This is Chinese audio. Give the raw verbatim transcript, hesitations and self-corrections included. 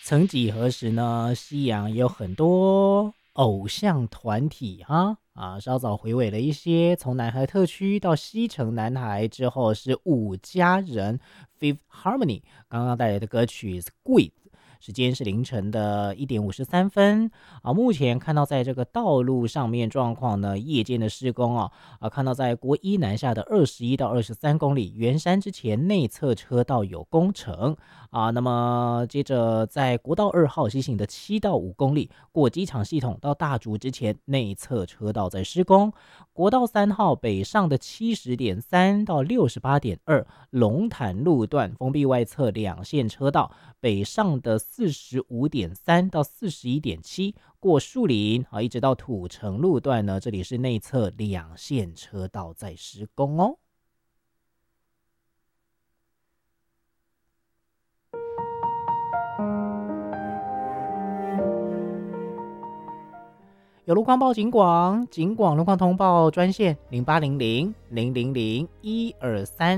曾几何时呢，西洋也有很多偶像团体哈啊，稍早回尾了一些，从南海特区到西城男孩之后是五家人 Fifth Harmony 刚刚带来的歌曲 Squid。时间是凌晨的一点五十三分啊。目前看到在这个道路上面状况呢，夜间的施工啊，啊，看到在国一南下的二十一到二十三公里圆山之前内侧车道有工程啊。那么接着在国道二号西行的七到五公里过机场系统到大竹之前内侧车道在施工。国道三号北上的七十点三到六十八点二龙潭路段封闭外侧两线车道，北上的四十五点三到四十一点七过树林啊，一直到土城路段呢，这里是内侧两线车道在施工哦。有路况报警广，警广路况通报专线零八零零零零零一二三。